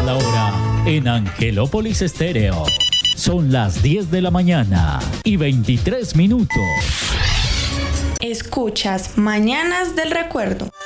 La hora en Angelópolis Estéreo. Son las 10 de la mañana y 23 minutos. Escuchas Mañanas del Recuerdo.